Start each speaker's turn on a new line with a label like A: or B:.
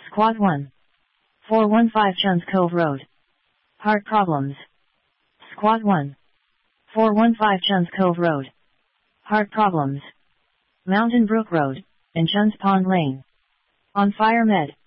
A: Squad 1. 415 Chuns Cove Road. Heart problems. Squad 1. 415 Chuns Cove Road. Heart problems. Mountain Brook Road, and Chuns Pond Lane. On Fire Med.